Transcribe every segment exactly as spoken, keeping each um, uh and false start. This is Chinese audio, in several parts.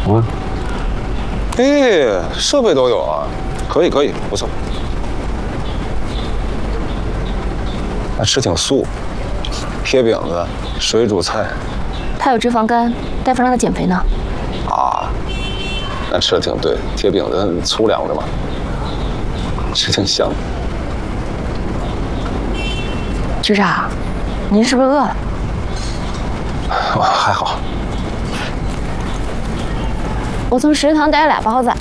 嗯，哎，设备都有啊，可以可以，不错。那吃挺素，贴饼子、水煮菜。 他有脂肪肝，大夫让他减肥呢。 啊，那吃的挺对，贴饼子粗粮的嘛，吃挺香。 局长，您是不是饿了？ 我还好。 我从食堂带了俩包子，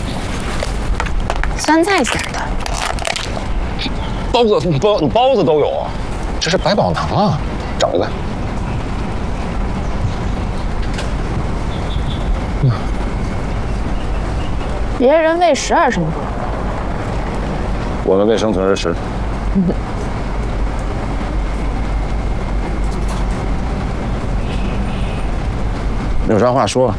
酸菜馅的。 包子包包子都有啊，这是百宝囊啊，找一个。嗯， 别人喂食儿什么的， 我们为生存而食。有啥话说？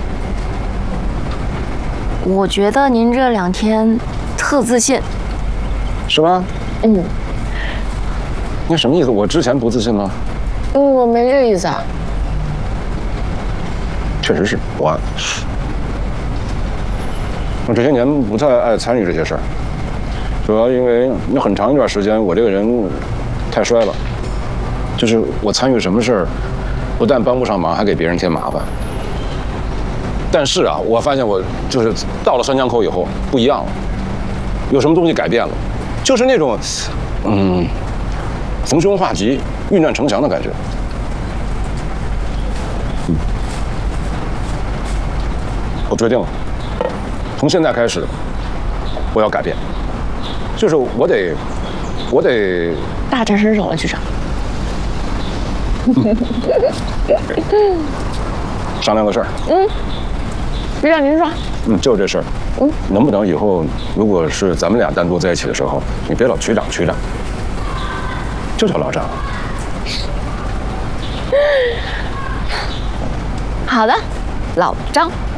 我觉得您这两天特自信， 是吗？ 嗯。 你什么意思？我之前不自信吗？ 嗯，我没这意思啊。 确实是我，我这些年不太爱参与这些事儿，主要因为有很长一段时间我这个人太衰了，就是我参与什么事儿，不但帮不上忙，还给别人添麻烦。但是啊，我发现我就是到了三江口以后不一样了，有什么东西改变了，就是那种，嗯，逢凶化吉、遇难成祥的感觉。嗯，我决定了，从现在开始，我要改变，就是我得，我得大展身手了，局长。 商量个事儿。 嗯。局长您说。 嗯，就这事儿。嗯，能不能以后如果是咱们俩单独在一起的时候，你别老局长局长，就叫老张。 好的，老张。